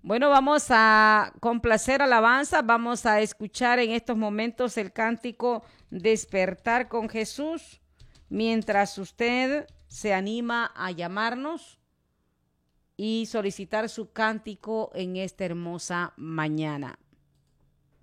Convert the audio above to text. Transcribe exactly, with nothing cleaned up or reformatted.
Bueno, vamos a complacer alabanza, vamos a escuchar en estos momentos el cántico Despertar con Jesús, mientras usted se anima a llamarnos y solicitar su cántico en esta hermosa mañana.